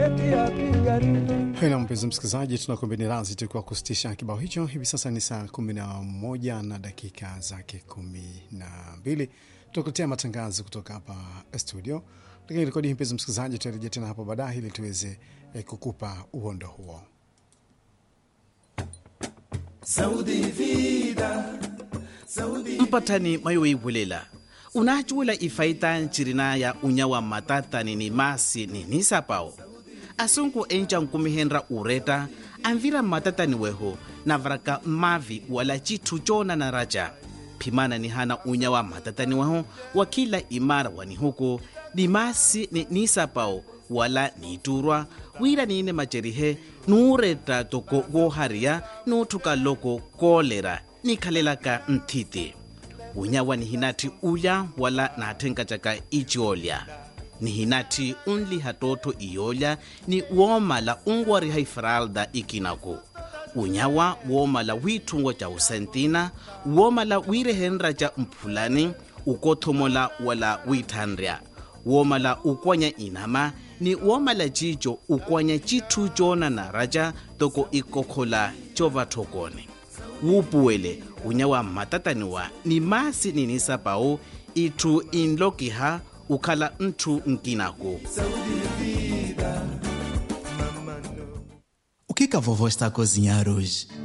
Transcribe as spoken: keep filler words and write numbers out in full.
Na mpenzi msikilizaji, tunakuambia radhi tu kwa kusitisha kibao hicho. Hivi sasa ni saa kumi na moja na dakika zake kumi na mbili. Tunakuletea matangazo kutoka hapa studio. Lakini rekodi mpenzi msikilizaji, tutarejea tena hapo baadaye ili tuweze eh, kukupa uhondo huo. Saudi vida, Saudi mpatani mayowe bulela. Unajula ifaita nchirina ya unyawa matata nini masi nini sapao. Asunku enja nkumihenra ureta, anvira matata ni weho, na vraka mavi wala chitu jona na raja. Pimana ni hana unyawa matata ni weho, wakila imara wani huko, ni masi ni nisapao, wala ni turwa, wira ni ine majerihe, nureta toko goharia, nutuka loko kolera, ni kalelaka ntiti. Unyawa ni hinati uya wala na atenga chaka ichiolia. Ni hinati unli hatoto iolia ni uoma la ungwari haifralda ikinako. Unyawa uoma la witungwa cha usentina, uoma la wire henra cha mpulani, ukotomola wala witandria. Uoma la ukwanya inama ni uoma la jijo ukwanya jitu jona na raja toko ikokola chova tokone. Wupuwele unyawa matataniwa ni masi ninisa pao itu inlokiha ukala ntu nkinako. O que que a vovó está a cozinhar hoje?